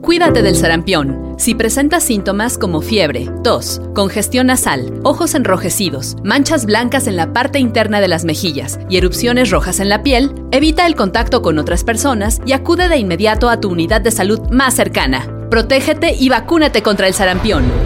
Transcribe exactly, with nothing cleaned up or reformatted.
Cuídate del sarampión. Si presentas síntomas como fiebre, tos, congestión nasal, ojos enrojecidos, manchas blancas en la parte interna de las mejillas y erupciones rojas en la piel, evita el contacto con otras personas y acude de inmediato a tu unidad de salud más cercana. Protégete y vacúnate contra el sarampión.